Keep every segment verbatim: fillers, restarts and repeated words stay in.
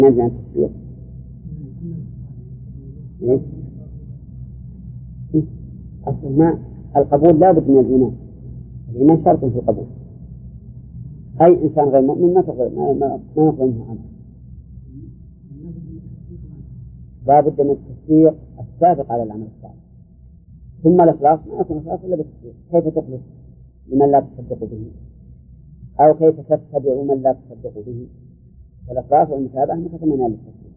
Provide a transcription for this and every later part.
نبي عن التصديق. إيه؟ أصل ما القبول لا بد من الإيمان. الإيمان شرط في القبول. أي إنسان غير مؤمن ما تقبل ما ما ما يقبل منه عمل. لا بد من التصديق السابق على العمل الصالح. ثم الإخلاص ما يكون إخلاص إلا بالتصديق. كيف تخلص لمن لا تصدق به؟ أو كيف تتبع من لا تصدق به؟ فالإخلاص والمتابعة متضمنان للتصديق.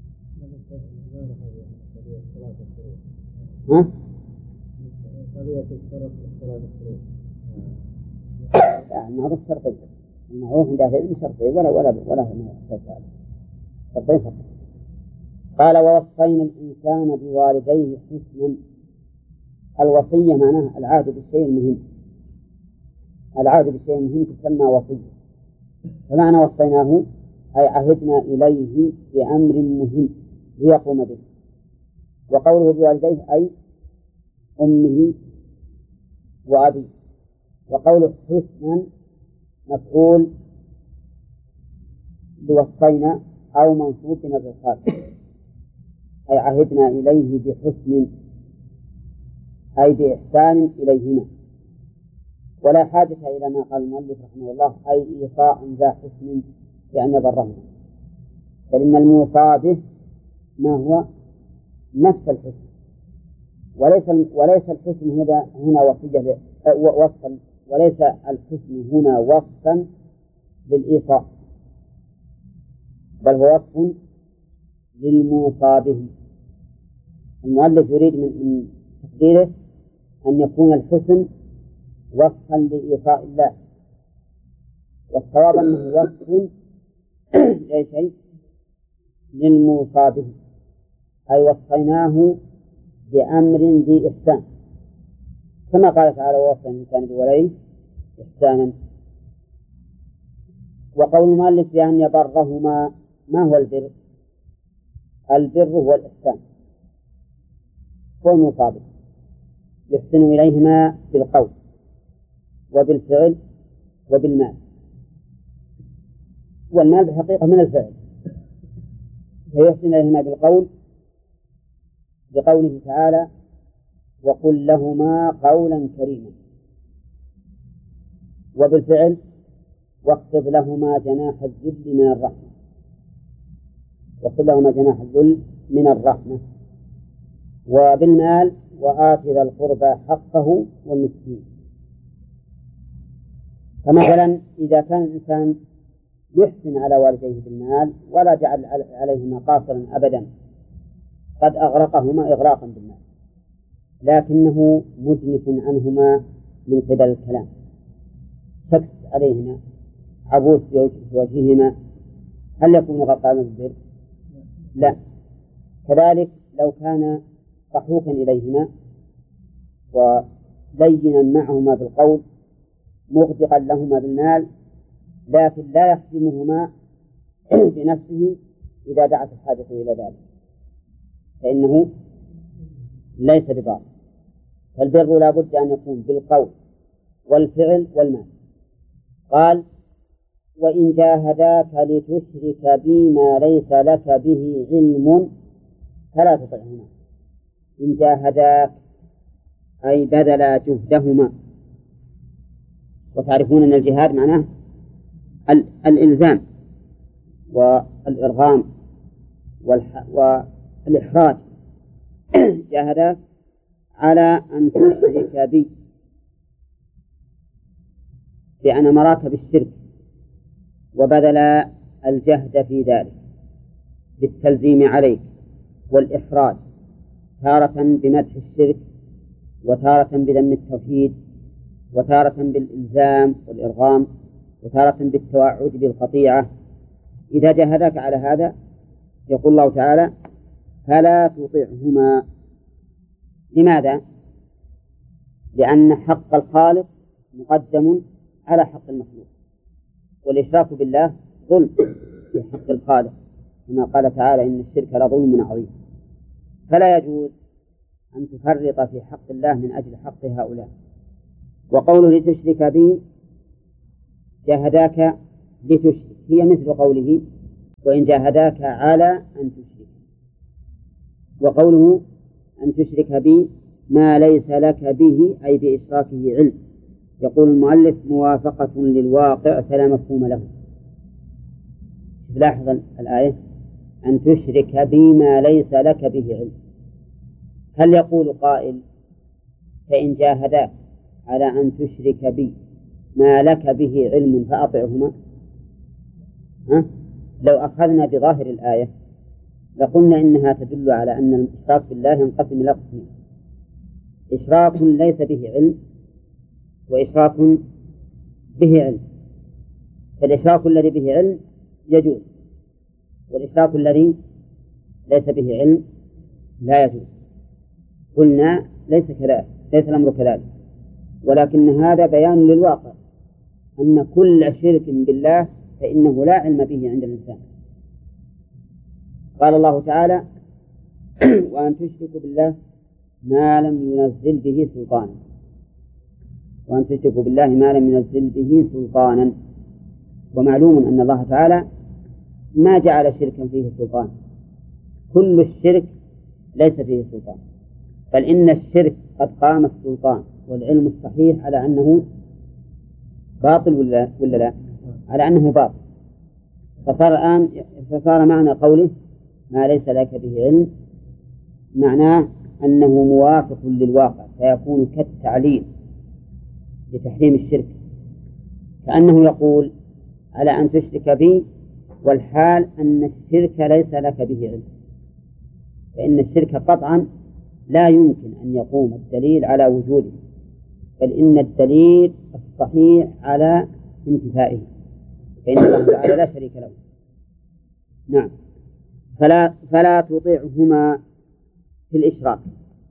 ها؟ لا المعروف شرطي. المعروف عند أهل العلم شرطي ولا ولا ولا شرط. شرطين فقط. قال ووصينا الإنسان بوالديه حسنا. الوصية معناها العهد بالشيء المهم. العهد بالشيء المهم تسمى وصية. فمعنى وصيناه أي عهدنا إليه بأمر مهم ليقوم به. وقوله بوالديه أي أمه وأبيه. وقوله حسنا مفعول لوصينا أو منصوب بالخاص أي عهدنا إليه بحسن أي بإحسان إليهما. ولا حاجة إلى ما قال المؤلف رحمه الله أي إيصاء ذا حسن بأن يبرهما، فإن الموصى به ما هو نفس الحسن، وليس وليس الحسن هنا هنا وصية وصفا، وليس الحسن هنا وصفا للإيصاء، بل هو وصف للموصى به. المؤلف يريد من من تقديره أن يكون الحسن وصفا لإيصاء الله، والصواب أنه وصف أي شيء للموصى به، أي وصيناه بأمر ذي إحسان، كما قال تعالى ووصى الإنسان بولديه إحسانا. وقول المؤلف بأن يبرهما، ما هو البر؟ البر هو الإحسان هو المصابر، يحسن إليهما بالقول وبالفعل وبالمال، والمال بحقيقة من الفعل، فيحسن إليهما بالقول بقوله تعالى وقل لهما قولا كريما، وبالفعل واخفض لهما جناح الذل من الرحمة، واخفض لهما جناح الذل من الرحمة. وبالمال وآت ذا القربى حقه والمسكين. فمثلا إذا كان الإنسان يحسن على والديه بالمال ولا جعل عليهما قاصرا أبدا، قد أغرقهما إغراقا بالمال، لكنه مجنف عنهما من قبل الكلام، شكس عليهما، عبوس في وجههما، هل يكون غرقانا بالبر؟ لا. كذلك لو كان ضحوكا إليهما ولينا معهما بالقول مغدقا لهما بالمال، لكن لا يخدمهما بنفسه إذا دعت الحاجة إلى ذلك، فإنه ليس ببار. فالبر لا بد أن يكون بالقول والفعل والمال. قال وإن جاهداك لتشرك بي ما ليس لك به علم فلا تطعهما. إن جاهداك أي بذلا جهدهما، وتعرفون أن الجهاد معناه الإلزام والإرغام والإحراج. جاهداك على أن تشرك بي بأن أمرك بالشرك، وبذل الجهد في ذلك بالتلزيم عليك والإحراج، تارة بمدح الشرك، وتارة بذم التوحيد، وتارة بالإلزام والإرغام، وتارة بالتوعد بالقطيعة. إذا جاهدك على هذا يقول الله تعالى فلا تطعهما. لماذا؟ لأن حق الخالق مقدم على حق المخلوق، والإشراك بالله ظلم في حق الخالق، كما قال تعالى إن الشرك لظلم عظيم. فلا يجوز أن تفرط في حق الله من أجل حق هؤلاء. وقوله لتشرك بي جاهداك لتشرك هي مثل قوله وإن جاهداك على أن تشرك. وقوله أن تشرك بي ما ليس لك به أي بإشراكه علم. يقول المؤلف موافقة للواقع فلا مفهوم له. لاحظ الآية أن تشرك بي ما ليس لك به علم. هل يقول قائل فإن جاهداك على أن تشرك بي ما لك به علم فأطعهما؟ ها؟ لو أخذنا بظاهر الآية لقلنا إنها تدل على أن الإشراك بالله ينقسم إلى قسمين: إشراك ليس به علم وإشراك به علم. فالإشراك الذي به علم يجوز، والإشراك الذي ليس به علم لا يجوز. قلنا ليس كذلك، ليس الأمر كذلك، ولكن هذا بيان للواقع أن كل شرك بالله فإنه لا علم به عند الإنسان. قال الله تعالى: وأن تشركوا بالله ما لم ينزل به سلطانا. وأن تشركوا بالله ما لم ينزل به سلطانا. ومعلوم أن الله تعالى ما جعل شركا فيه سلطان، كل الشرك ليس فيه سلطان، بل إن الشرك قد قام السلطان والعلم الصحيح على أنه باطل ولا, ولا لا؟ على أنه باطل. فصار الآن فصار معنى قوله ما ليس لك به علم معناه أنه موافق للواقع، فيكون كالتعليل لتحريم الشرك، كأنه يقول على أن تشرك بي والحال أن الشرك ليس لك به علم. فإن الشرك قطعا لا يمكن أن يقوم الدليل على وجوده، بل إن الدليل الصحيح على انتفائه، فإن الله تعالى لا شريك له. نعم. فلا, فلا تطيعهما في الإشراك.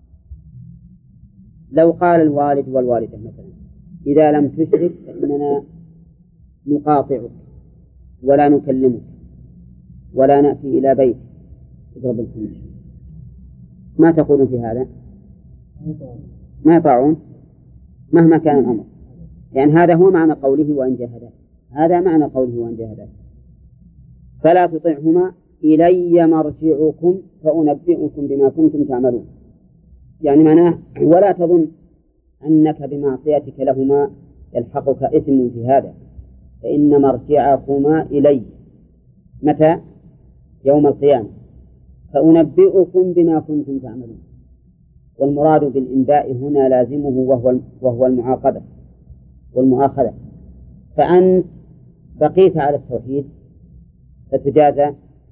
لو قال الوالد والوالدة مثلا: إذا لم تشرك فإننا نقاطعك ولا نكلمك ولا نأتي إلى بيتك تضرب الخميس، ما تقولون في هذا؟ ما يطاعون مهما كان الأمر، يعني هذا هو معنى قوله وإن جاهداك، هذا معنى قوله وإن جاهداك. فلا تطيعهما إلي مرجعكم فأنبئكم بما كنتم تعملون. يعني معناه ولا تظن أنك بمعصيتك لهما يلحقك إثم في هذا، فإن مرجعكما إلي. متى؟ يوم القيامة. فأنبئكم بما كنتم تعملون. والمراد بالإنباء هنا لازمه وهو وهو المعاقبة والمؤاخذة. فأنت بقيت على التوحيد فتجازى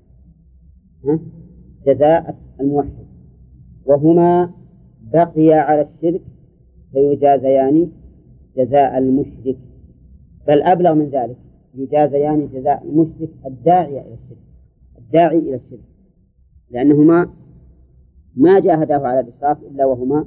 جزاء الموحد، وهما بقي على الشرك فيجازيان جزاء المشرك، بل أبلغ من ذلك يجازيان جزاء المشرك الداعي إلى الشرك الداعي إلى الشرك لأنهما ما جاهداه على الإشراك إلا وهما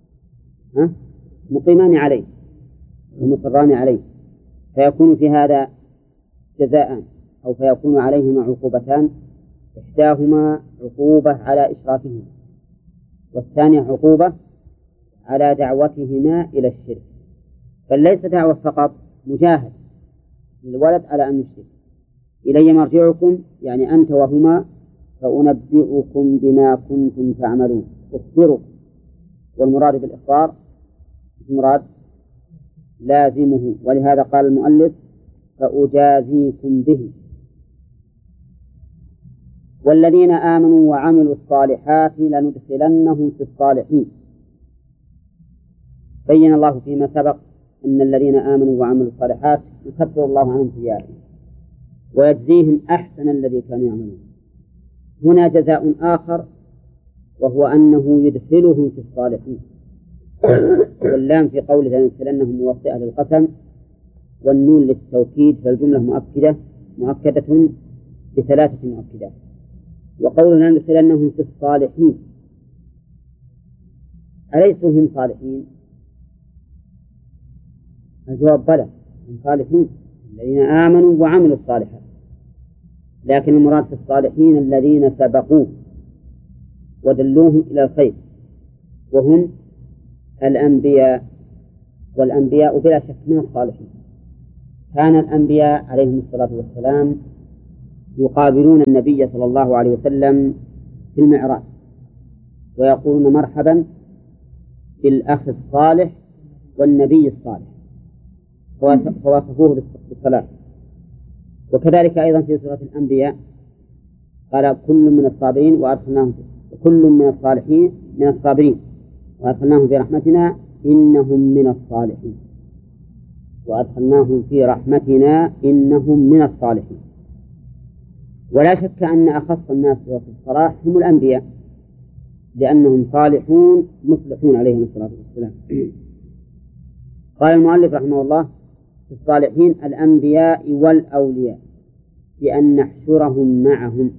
مقيمان عليه ومصران عليه، فيكون في هذا جزاء أو فيكون عليهما عقوبتان: إحداهما عقوبة على إشراكهما، والثانية عقوبة على دعوتهما إلى الشرك. بل ليس دعوة فقط، مجاهد للولد على أن يشرك. إلي مرجعكم يعني أنت وهما فأنبئكم بما كنتم تعملون، أخبركم. والمراد بالإخبار المراد لازمه، ولهذا قال المؤلف فأجازيكم به. والذين آمنوا وعملوا الصالحات لندخلنهم في الصالحين. بين الله فيما سبق أن الذين آمنوا وعملوا الصالحات يكفر الله عنهم سيئاتهم ويجزيهم أحسن الذي كانوا يعملون. هنا جزاء آخر وهو أنه يدخلهم في الصالحين. واللام في قوله لندخلنهم موطئة للقسم، والنون للتوكيد، فالجملة مؤكدة مؤكدة بثلاثة مؤكدات. وقولنا لندخلنهم في الصالحين، أليسوا هم صالحين؟ الجواب بلى، هم صالحون الذين آمنوا وعملوا الصالحات، لكن المراد في الصالحين الذين سبقوه ودلوهم إلى الخير، وهم الأنبياء. والأنبياء بلا شك من الصالحين. كان الأنبياء عليهم الصلاة والسلام يقابلون النبي صلى الله عليه وسلم في المعراج ويقولون مرحبا بالأخ الصالح والنبي الصالح، فوصفوه بالصلاة. وكذلك أيضا في سورة الأنبياء قال كل من الصابرين وأدخلناهم كل من الصالحين من الصابرين وأدخلناهم في رحمتنا إنهم من الصالحين وأدخلناهم في رحمتنا إنهم من الصالحين. ولا شك أن أخص الناس بوصف الصلاح هم الأنبياء لأنهم صالحون مصلحون عليهم الصلاة والسلام. قال المؤلف رحمه الله في الصالحين الأنبياء والأولياء بأن نحشرهم معهم.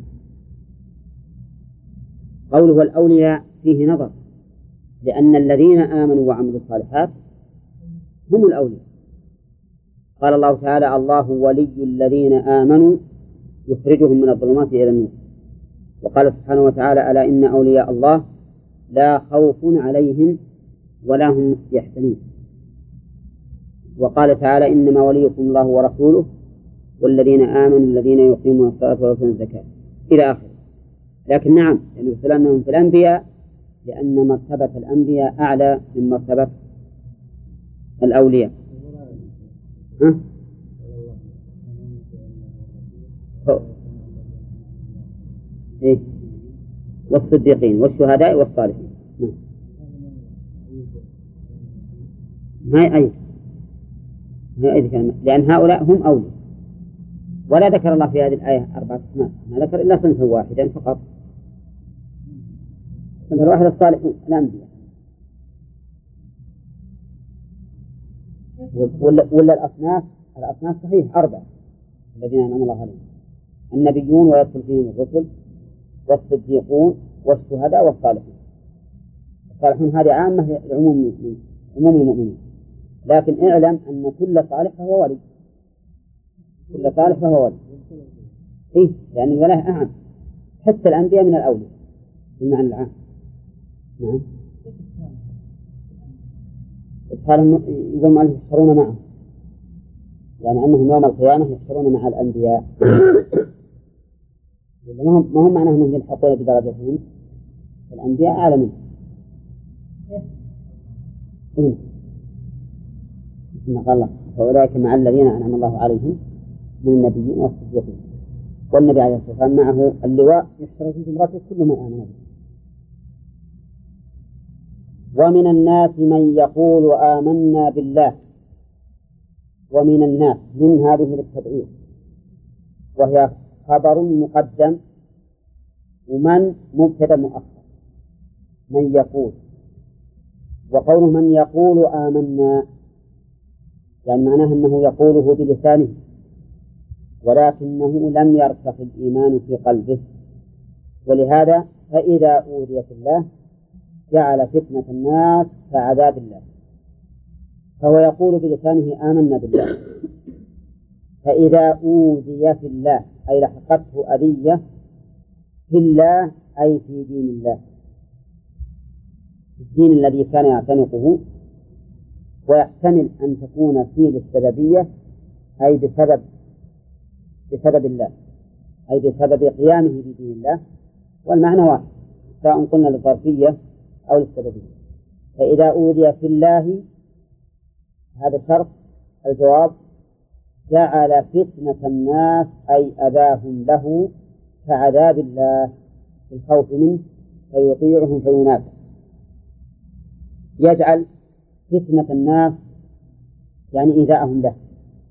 قوله الأولياء فيه نظر، لأن الذين آمنوا وعملوا الصالحات هم الأولياء. قال الله تعالى الله ولي الذين آمنوا يخرجهم من الظلمات إلى النور. وقال سبحانه وتعالى ألا إن أولياء الله لا خوف عليهم ولا هم يحزنون. وقال تعالى إنما وليكم الله ورسوله والذين آمنوا الذين يقيمون الصلاة ويؤتون الزكاة إلى آخره. لكن نعم يعني مثلنهم في الأنبياء لأن مرتبة الأنبياء أعلى من مرتبة الأولياء. ها؟ إيه؟ والصديقين والشهداء والصالحين. نعم. هاي أي هاي أي كلمة لأن هؤلاء هم أولياء. ولا ذكر الله في هذه الآية أربعة أسماء، ما ذكر إلا صنفا واحدا فقط، صنف الواحد الصالحون الأنبياء. ولا, ولا الأصناف الأصناف صحيح أربعة الذين أنعم الله عليهم النبيون ويدخل فيهم الرسل والصديقون والشهداء والصالحون. الصالحون هذه عامة لعموم المؤمنين عموم المؤمنين، لكن اعلم أن كل صالح فهو ولي، كل صالح فهو ولي. إيه؟ لأن الولاية أعم، حتى الأنبياء من الأولياء بالمعنى العام. نعم. يقول المؤلف يحشرون معه، يعني أنهم يوم القيامة يحشرون مع الأنبياء. ما هم ما هم معناه أنهم يلحقون بدرجتهم، الأنبياء أعلى منهم. إيه؟ كما قال الله فأولئك مع الذين أنعم الله عليهم من النبيين والصديقين. والنبي عليه الصلاة والسلام معه اللواء يحشر في زمرته كل من آمن به. ومن الناس من يقول آمنا بالله. ومن الناس من هذه للتبعيض وهي خبر مقدم ومن مبتدأ مؤخر. من يقول، وقوله من يقول آمنا يعني معناه أنه يقوله بلسانه ولكنه لم يرسخ الإيمان في قلبه، ولهذا فإذا أوذي في الله جعل فتنة الناس كعذاب الله. فهو يقول بلسانه آمنا بالله، فإذا أوذي في الله أي لحقته أذية في الله أي في دين الله، الدين الذي كان يعتنقه، ويحتمل أن تكون فيه للسببية أي بسبب بسبب الله أي بسبب قيامه بدين الله، والمعنى واحد سواء قلنا للظرفية أو للسببية. فإذا أوذي في الله هذا شرط الجواب جعل فتنة الناس أي أذاهم له كعذاب الله في الخوف منه فيطيعهم فينافع. يجعل فتنة الناس يعني إيذاءهم له،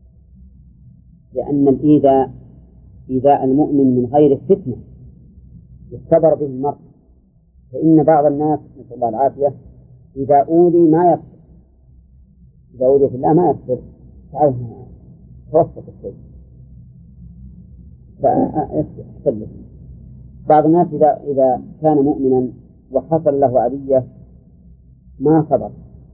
لأن الإيذاء إيذاء المؤمن من غير فتنة يختبر به المرء. فإن بعض الناس نسأل الله العافية إذا أوذي ما يصبر، إذا أوذي في الله ما يصبر، تعرف توسط الشيء فأحسن. بعض الناس إذا إذا كان مؤمنا وحصل له أذية ما صبر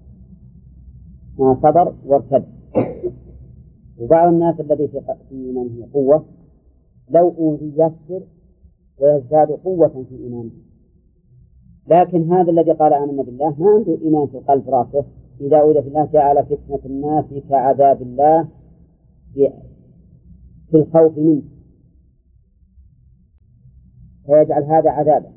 ما صبر وارتد. وبعض الناس الذي في إيمانه قوة لو أوذي يصبر ويزداد قوة في إيمانه. لكن هذا الذي قال آمنا بالله ما عنده إيمان في القلب راسه، إذا أوذي في الله جعل فتنة الناس كعذاب الله في الخوف منه فيجعل هذا عذابا،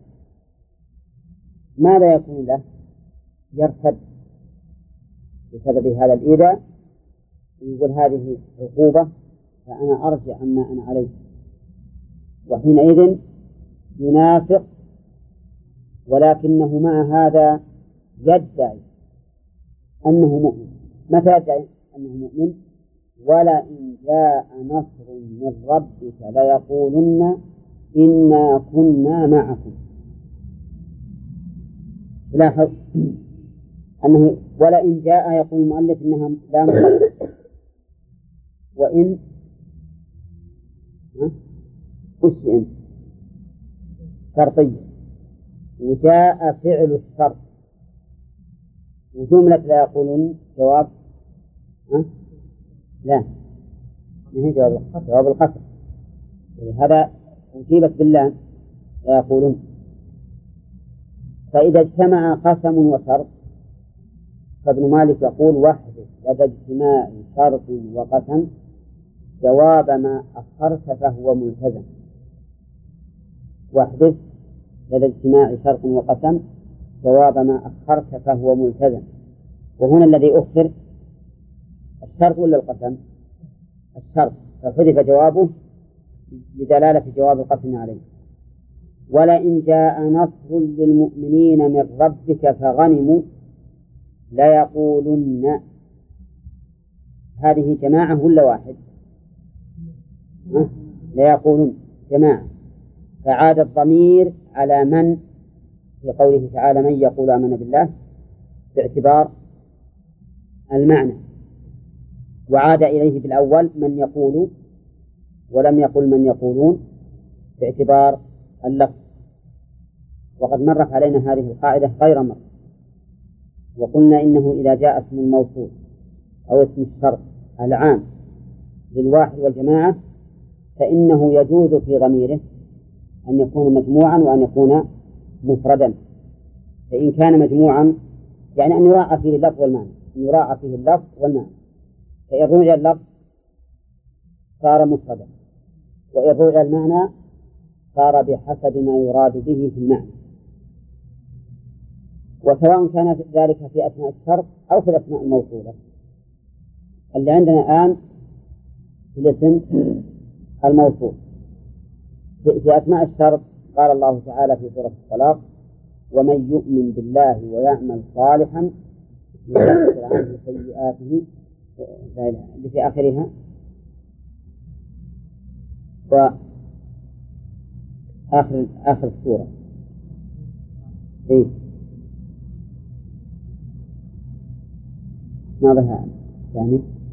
ماذا يكون له؟ يرتد بسبب هذا الإيذاء، يقول هذه عقوبة فأنا أرجع عما أنا عليه، وحينئذ ينافق، ولكنه مع هذا يدعي أنه مؤمن. متى يدعي أنه مؤمن؟ ولئن جاء نصر من ربك ليقولن إنا كنا معكم. لاحظ أنه ولئن جاء، يقول المؤلف إنها لا مقدر، وإن وش إن شرطية، وجاء فعل الشرط، وجملة لا يقولون جواب ها؟ لا، ما هي جواب القسم، جواب القسم، هذا أجيبت بالله لا يقولون. فإذا اجتمع قسم وشرط فابن مالك يقول وحده لدى اجتماع شرط وقسم جواب ما أخرت فهو ملتزم. وحده لدى اجتماع شرط وقسم جواب ما أخرت فهو ملتزم. وهنا الذي أخر الشرط ولا القسم؟ الشرط، فحذف جوابه لدلالة جواب القسم عليه. ولئن جاء نصر للمؤمنين من ربك فغنموا ليقولن، هذه جماعة ولا واحد؟ ليقولن جماعة، فعاد الضمير على من في قوله تعالى من يقول آمنا بالله باعتبار المعنى، وعاد إليه بالأول من يقول، ولم يقل من يقولون باعتبار اللفظ. وقد مرت علينا هذه القاعدة غير مرة، وقلنا إنه إذا جاء اسم الموصول أو اسم الشرط العام للواحد والجماعة فإنه يجوز في ضميره أن يكون مجموعا وأن يكون مفردا. فإن كان مجموعا يعني أن يراعى فيه اللفظ والمعنى، أن يراعى فيه اللفظ والمعنى، فإن رجع اللفظ صار مفردا، وإن رجع المعنى صار بحسب ما يراد به في المعنى. وسواء كان ذلك في أثناء الشرط أو في الأسماء الموصولة. اللي عندنا الآن في الاسم الموصول في أثناء الشرط قال الله تعالى في سورة الطلاق ومن يؤمن بالله ويعمل صالحا يكفر عنه سيئاته اللي في آخرها. وآخر آخر السورة إيه ماذا ثاني